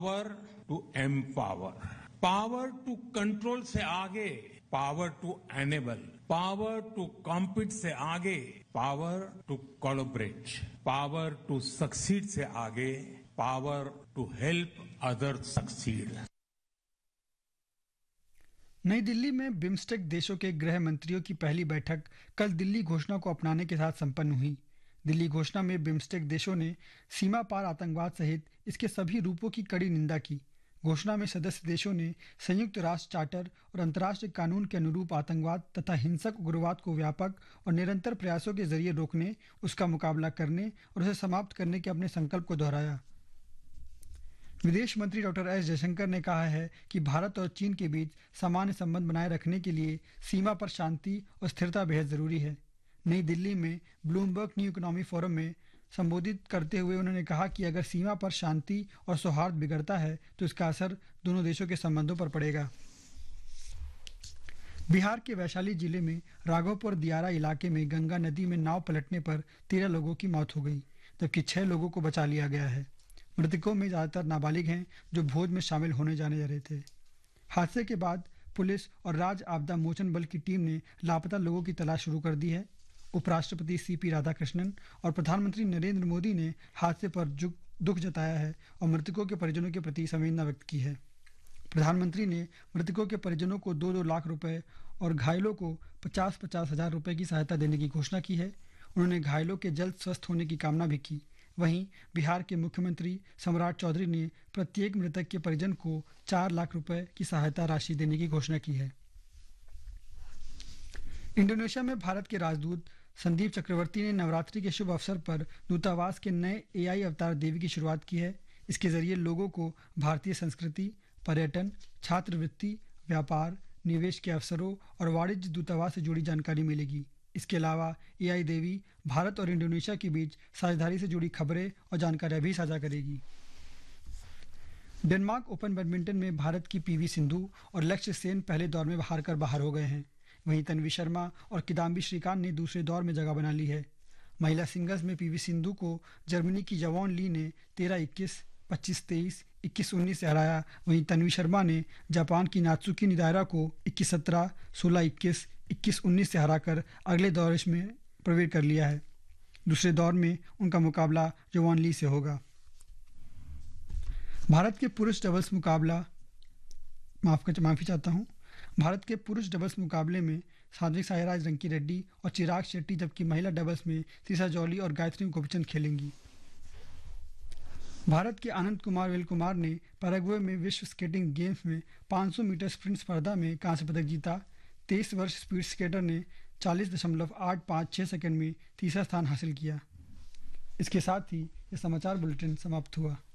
Power to empower, power to control से आगे power to enable, power to compete से आगे power to collaborate, power to succeed से आगे power to help other succeed. नई दिल्ली में बिम्स्टेक देशों के गृह मंत्रियों की पहली बैठक कल दिल्ली घोषणा को अपनाने के साथ संपन्न हुई। दिल्ली घोषणा में बिम्स्टेक देशों ने सीमा पार आतंकवाद सहित इसके सभी रूपों की कड़ी निंदा की। घोषणा में सदस्य देशों ने संयुक्त राष्ट्र चार्टर और अंतर्राष्ट्रीय कानून के अनुरूप आतंकवाद तथा हिंसक उग्रवाद को व्यापक और निरंतर प्रयासों के जरिए रोकने, उसका मुकाबला करने और उसे समाप्त करने के अपने संकल्प को दोहराया। विदेश मंत्री डॉक्टर एस जयशंकर ने कहा है कि भारत और चीन के बीच सामान्य संबंध बनाए रखने के लिए सीमा पर शांति और स्थिरता बेहद जरूरी है। नई दिल्ली में ब्लूमबर्ग न्यू इकोनॉमी फोरम में संबोधित करते हुए उन्होंने कहा कि अगर सीमा पर शांति और सौहार्द बिगड़ता है तो इसका असर दोनों देशों के संबंधों पर पड़ेगा। बिहार के वैशाली जिले में राघोपुर दियारा इलाके में गंगा नदी में नाव पलटने पर 13 लोगों की मौत हो गई, जबकि 6 लोगों को बचा लिया गया है। मृतकों में ज्यादातर नाबालिग हैं जो भोज में शामिल होने जाने जा रहे थे। हादसे के बाद पुलिस और राज्य आपदा मोचन बल की टीम ने लापता लोगों की तलाश शुरू कर दी है। उपराष्ट्रपति सीपी राधाकृष्णन और प्रधानमंत्री नरेंद्र मोदी ने हादसे पर दुख जताया है और मृतकों के परिजनों के प्रति संवेदना व्यक्त की है। प्रधानमंत्री ने मृतकों के परिजनों को 2-2 लाख रुपए और घायलों को 50-50 हजार रुपए की सहायता देने की घोषणा की है। उन्होंने घायलों के जल्द स्वस्थ होने की कामना भी की। वहीं बिहार के मुख्यमंत्री सम्राट चौधरी ने प्रत्येक मृतक के परिजन को 4 लाख रुपए की सहायता राशि देने की घोषणा की है। इंडोनेशिया में भारत के राजदूत संदीप चक्रवर्ती ने नवरात्रि के शुभ अवसर पर दूतावास के नए AI अवतार देवी की शुरुआत की है। इसके जरिए लोगों को भारतीय संस्कृति, पर्यटन, छात्रवृत्ति, व्यापार, निवेश के अवसरों और वाणिज्य दूतावास से जुड़ी जानकारी मिलेगी। इसके अलावा AI देवी भारत और इंडोनेशिया के बीच साझेदारी से जुड़ी खबरें और जानकारियां भी साझा करेगी। डेनमार्क ओपन बैडमिंटन में भारत की PV सिंधु और लक्ष्य सेन पहले दौर में हारकर बाहर हो गए हैं। वहीं तन्वी शर्मा और किदाम्बी श्रीकांत ने दूसरे दौर में जगह बना ली है। महिला सिंगल्स में PV सिंधु को जर्मनी की यवॉन ली ने 13-21, 25-23, 21-19 से हराया। वहीं तन्वी शर्मा ने जापान की नात्सुकी निदायरा को 21-17, 16-21, 21-19 से हराकर अगले दौर में प्रवेश कर लिया है। दूसरे दौर में उनका मुकाबला यवॉन ली से होगा। भारत के पुरुष डबल्स मुकाबला माफी चाहता हूँ। भारत के पुरुष डबल्स मुकाबले में सात्विक साईराज रंकी रेड्डी और चिराग शेट्टी, जबकि महिला डबल्स में तीसा जॉली और गायत्री गोपीचंद खेलेंगी। भारत के आनंद कुमार वेल कुमार ने पैराग्वे में विश्व स्केटिंग गेम्स में 500 मीटर स्प्रिंट स्पर्धा में कांस्य पदक जीता। 23 वर्ष स्पीड स्केटर ने 40.856 सेकंड में तीसरा स्थान हासिल किया। इसके साथ ही यह समाचार बुलेटिन समाप्त हुआ।